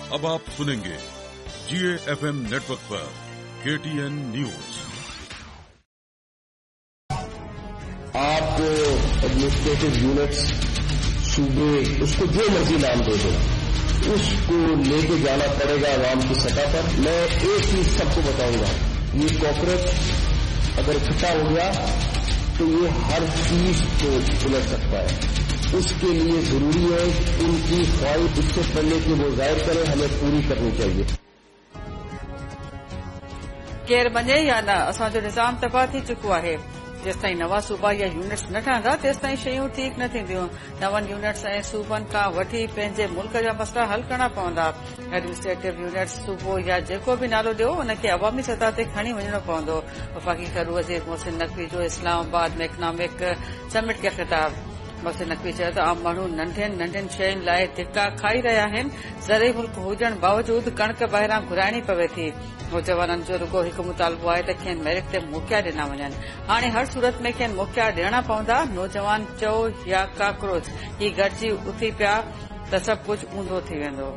अब आप सुनेंगे GAFM network पर KTN न्यूज। आपको एडमिनिस्ट्रेटिव यूनिट्स, सूबे, उसको जो मर्जी नाम दे दो, उसको लेके जाना पड़ेगा आवाम की सतह पर। मैं एक चीज सबको बताऊंगा, ये कॉकरोच अगर इकट्ठा हो गया तो ये हर चीज को उलट सकता है। उसके लिए जरूरी है उनकी ख्वाहिश इससे पहले कि वो जाहिर करें, हमें पूरी करनी चाहिए। केर मञे या न, असांजो निज़ाम तबाह थी चुको आहे। जेसिताईं नवां सूबा या यूनिट्स न ठहंदा तेसिताईं शयूं ठीक न थींदियूं। नवनि यूनिट्स ऐं सूबनि खां वठी पंहिंजे मुल्क जा मसइला हल करणा पवंदा। एडमिनिस्ट्रेटिव यूनिट्स, सूबो या जेको बि नालो ॾियो, उनखे अवामी सतह ते खणी वञणो पवंदो। वफ़ाक़ी ख़ैरु वज़ीर मोहसिन नक़वी जो इस्लामाबाद में इकनॉमिक समिट खे ख़िताब। मोहसिन नक़वी चयो त आम माण्हू नंढियुनि शयुनि लाइ धिका खाई रहिया आहिनि। ज़रई मुल्क हुजण बावजूद कणक ॿाहिरां घुराइणी पवे थी। नौजवाननि जो रुगो हिकु मुतालबो आहे त खेनि मेरिट ते मोकिया ॾिना वञनि। हाणे हर सूरत में खेनि मोकिया ॾियणा पवंदा। नौजवान चओ या काकरोच, ही गॾिजी उथी पिया त सभु कुझु ऊंधो थी वेंदो।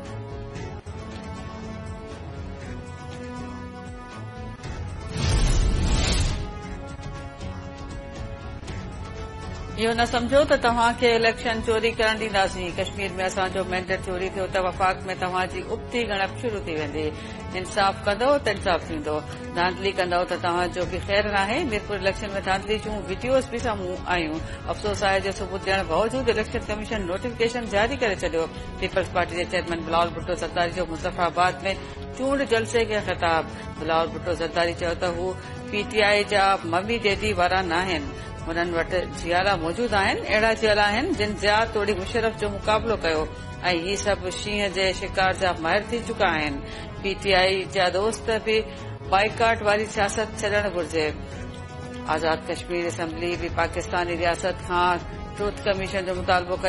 इहो न सम्झो त तव्हां खे इलेक्शन चोरी करण ॾींदासीं। कश्मीर में असांजो मैंडेट चोरी थियो त वफ़ाक़ में तव्हांजी उबती ॻणप शुरू थी वेंदी। इंसाफ़ कंदव त इंसाफ़ थींदो। धांधली कंदव त तव्हांजो बि ख़ैर नाहे। मीरपुर इलेक्शन में धांधली जूं वीडियोज़ बि साम्हूं आयूं। अफ़सोस आहे जो सबूत ॾियण बावजूद इलेक्शन कमीशन नोटिफिकेशन जारी करे छॾियो। पीपल्स पार्टी जे चेयरमैन बिलावल भुट्टो ज़रदारी जो मुज़फ़राबाद में चूंड जलसे खे ख़िताब। बिलावल भुट्टो ज़रदारी चयो त हू PTI जा मम्मी डैडी वारा नाहिनि। हुननि वटि जियाला मौजूद आहिनि। अहिड़ा जियाला आहिनि जिन ज़िया तोड़ी मुशर्रफ जो मुक़ाबिलो कयो ऐं ही सभु शींहं जे शिकार जा माहिर थी चुका आहिनि। PTI जा दोस्त बि बाइकाट वारी सियासत छॾणु घुर्जे। आज़ाद कश्मीर असेंबली बि पाकिस्तानी रियासत खां ट्रूथ कमीशन जो मुतालबो